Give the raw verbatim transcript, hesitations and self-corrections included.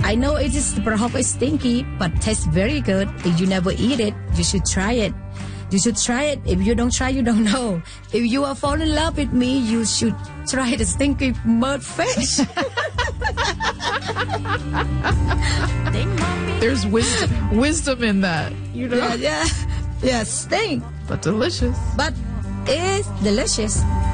I know it is perhaps stinky, but tastes very good. If you never eat it, you should try it. You should try it. If you don't try, you don't know. If you are falling in love with me, you should try the stinky mud fish. There's wisdom, wisdom in that, you know. Yeah, yeah, yeah, stink, but delicious. but it's delicious.